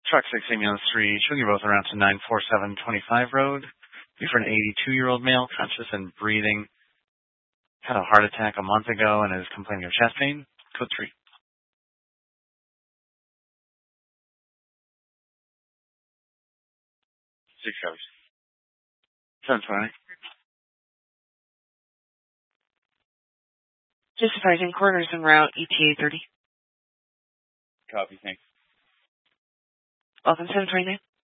Truck 6 ambulance 3, showing you both around to 94725 Road. Be for an 82-year-old male, conscious and breathing. Had a heart attack a month ago and is complaining of chest pain. Code 3. 6 hours. 720. Just advising coroners en route, ETA 30. Copy, thanks. Welcome, 729.